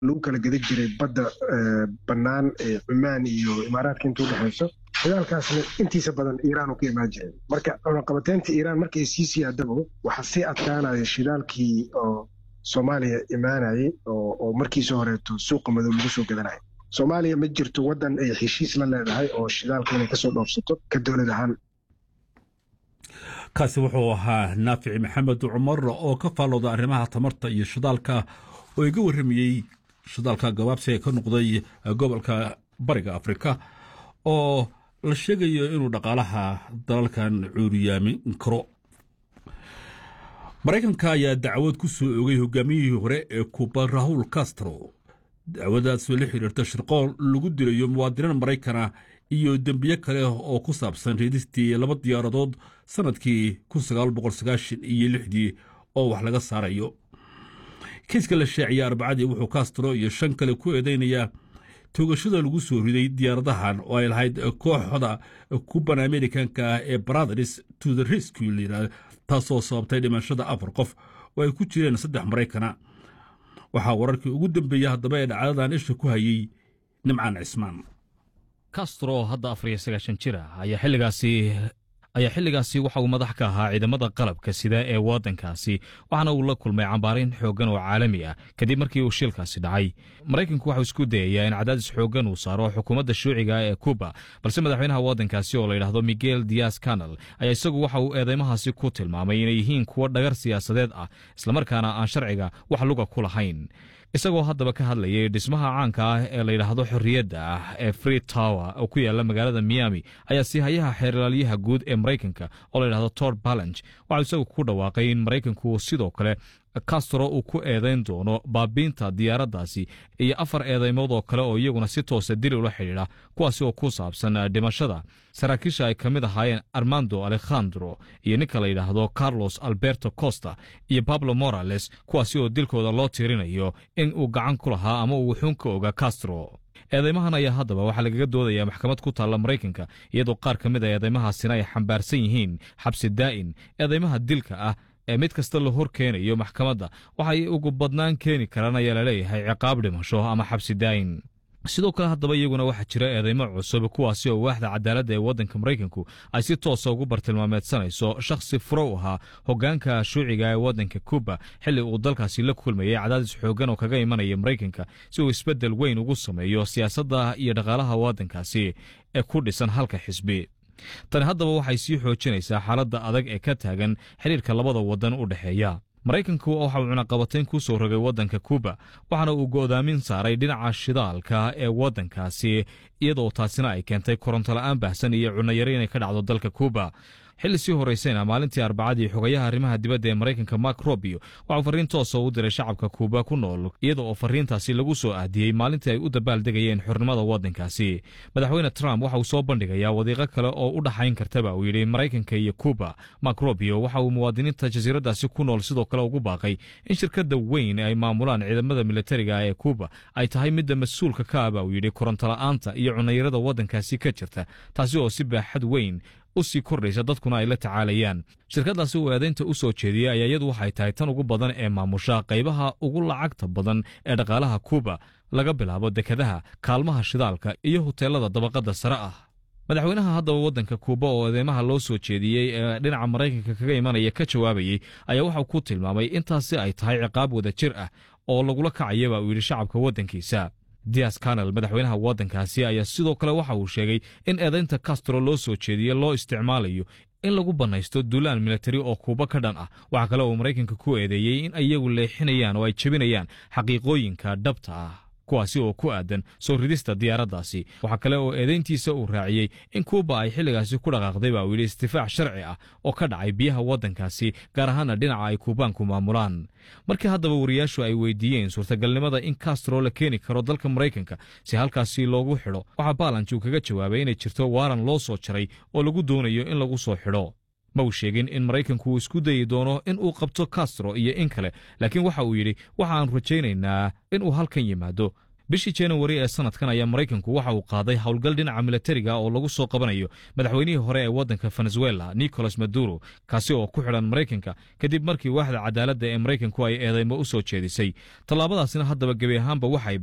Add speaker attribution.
Speaker 1: lagu kala gada jiray badda bannaan ee Cumaan iyo Imaaraadka intuu dhaxayso shidaalkaasna intiisa badan Iiraan uu ka imaan jiray marka cunaqabateynta Iiraan markay sii siyaadabo waxa sii adkaanaya shidaalkii oo Soomaaliya imaanayay oo markiisa horeeto suuqa madow lagu soo gadanay Soomaaliya ma jirto wadan ay heshiis la leedahay oo shidaalka inay ka soo dhoofsato ka dawlad ahaan
Speaker 2: kaasi wuxuu ahaa Naafici Maxamed Cumar oo ka faalooda arrimaha tamarta iyo shidaalka oo iga warramayay shidaalka gabaabsi ee ka noqday gobolka bariga Afrika oo la sheegayo inuu dhaqaalaha dalalkan cuuriyaamin karo Mareykanka ayaa dacwad ku soo oogay hogaamiyihii hore ee Cuba Raul Castro dacwadaas oo la xiriirta shirqool lagu dilayo muwaadiniin Mareykana iyo dambiye kale oo ku saabsan reedistii laba diyaaradood sanadkii 1996 oo wax laga saarayo kiiska la shaaciyay Arbacadii wuxuu Castro iyo shan kale ku eedeynaya toogashada lagu soo riday diyaaradahan oo ay lahayd kooxda Cuban Americanka ee Brothers to the Rescue taasoo sababtay dhimashada 4 qof oo ay ku jireen 3 Mareykana waxaa wararkii ugu dambeeyay haddaba ee dhacdadan isha ku hayay Nimcaan Cismaan
Speaker 3: Castro hadda 94 jir ayaa xilligaasi waxa uu madax ka ahaa ciidamada qalabka sida ee wadankaasi waxaana uu la kulmay cambaarin xooggan oo caalami ah kadib markii uu shilkaasi dhacay Mareykanku waxa uu isku dayayaa in cadaadis xooggan uu saaro xukuumadda shuuciga ee Cuba balse madaxweynaha wadankaasi oo la yiraahdo Miguel Diaz-Canel ayaa isagu waxa uu eedeymahaasi ku tilmaamay inay yihiin kuwa dhagar siyaasadeed ah isla markaana aan sharciga wax luga ku lahayn isagoo haddaba ka hadlayay dhismaha caanka ah ee la yiraahdo xorriyadda ah ee Free Tower oo ku yaala magaalada Miami ayaa si hayaha xeerlaaliyaha guud ee Mareykanka oo la yiraahdo Todd Blanche waxa isagu ku dhawaaqay in Mareykanku sidoo kale Castro uu ku eedeyn doono baabiinta diyaaradaasi iyo 4 eedeymood oo kale oo iyaguna si toos ah dil ula xiriira kuwaasi oo ku saabsan dhimashada saraakiisha ay kamid ahaayeen Armando Alejandro iyo ninka la yiraahdo Carlos Alberto Costa iyo Pablo Morales kuwaasi oo dilkooda loo tiirinayo in uu gacan ku lahaa ama uu xun ka ogaa Castro eedeymahan ayaa haddaba waxaa lagaga doodayaa maxkamad ku taalla Mareykanka iyadoo qaar ka mid ah eedeymahaasina ay xambaarsan yihiin xabsi daa'in eedeymaha dilka ah ee mid kasta la hor keenayo maxkamadda waxay ugu badnaan keeni karaan ayaa la leeyahay ciqaab dhimasho ama xabsi daa'in sidoo kale haddaba iyaguna waxaa jira eedeymo cusub kuwaasi oo waaxda cadaaladda ee waddanka Mareykanku ay si toos ah ugu bartilmaameedsanayso shakhsi furo u ahaa hoggaanka shuuciga ee waddanka Cuba xilli uu dalkaasi la kulmayay cadaadis xooggan oo kaga imanaya Mareykanka si uu isbeddel weyn ugu sameeyo siyaasadda iyo dhaqaalaha waddankaasi ee ku dhisan halka xisbi tan haddaba waxay sii xoojinaysaa xaaladda adag ee ka taagan xiriirka labada waddan u dhaxeeya Mareykanku waxa uu cunaqabateyn ku soo rogay waddanka Cuba waxaana uu go'daamin saaray dhinaca shidaalka ee waddankaasi iyadoo taasina ay keentay koronto la'aan baahsan iyo cunno yari inay ka dhacdo dalka Cuba xilli sii horeysayna maalintii Arbacadii xogayaha arrimaha dibadda ee Mareykanka Mark Rubio waxa fariin toos ah u diray shacabka Cuba ku nool iyadoo fariintaasi lagu soo aadiyay maalintii ay u dabaaldegayeen xornimada waddankaasi madaxweyne Trump waxa uu soo bandhigayaa wadiiqo kale oo u dhaxayn kartaba uu yiri Mareykanka iyo Cuba Mark Rubio waxa uu muwaadiniinta jasiiradaasi ku nool sidoo kale ugu baaqay in shirkadda weyn ay maamulaan ciidamada militariga ee Cuba ay tahay mid mas'uulka ka ah uu yiri koronto la'aanta iyo cunno yarida waddankaasi ka jirta taasi oo si baaxad weyn u sii kordhaysa dadkuna ay la tacaalayaan shirkadaasi uu eedeynta u soo jeediyay ayaa iyadu waxay tahay tan ugu badan ee maamusha qaybaha ugu lacagta badan ee dhaqaalaha Cuba laga bilaabo dekadaha kaalmaha shidaalka iyo hoteelada dabaqada sare ah madaxweynaha haddaba waddanka Cuba oo eedeymaha loo soo jeediyey ee dhinaca Mareykanka kaga imanaya ka jawaabayay ayaa waxa uu ku tilmaamay intaasi ay tahay ciqaab wada jir ah oo lagula kacayaba uu yiri shacabka waddankiisa Diaz-Canel madaxweynaha waddankaasi ayaa sidoo kale waxa uu sheegay in eedeynta Castro loo soo jeediyay loo isticmaalayo in lagu banaysto duulaan militari oo Cuba ka dhan ah waxa kale oo Mareykanka ku eedeeyay in ayagu leexinayaan oo ay jabinayaan xaqiiqooyinka dhabta ah kuwaasi oo ku aadan soo ridista diyaaradaasi waxa kale oo eedeyntiisa uu raaciyay in Cuba ay xilligaasi ku dhaqaaqday baa wili istifaac sharci ah oo ka dhacay biyaha waddankaasi gaar ahaan dhinaca ay Cubaanku maamulaan markii haddaba wariyaashu ay weydiiyeen suurtagalnimada in Castro la keeni karo dalka Mareykanka si halkaasi loogu xidho waxa Blanche uu kaga jawaabay inay jirto waaran loo soo jaray oo lagu doonayo in lagu soo xidho ma uu sheegin in Mareykanku uu isku dayi doono in uu qabto Castro iyo in kale laakiin waxa uu yiri waxa aan rajaynaynaa in uu halkan yimaado bishii January ee sanadkan ayaa Mareykanku waxa uu qaaday howlgal dhinaca militariga oo lagu soo qabanayo madaxweynihii hore ee wadanka Venezuela Nicolas Maduro kaasi oo ku xidhan Mareykanka kadib markii waaxda cadaaladda ee Mareykanku ay eedeymo u soo jeedisay tallaabadaasina haddaba gebi ahaanba waxay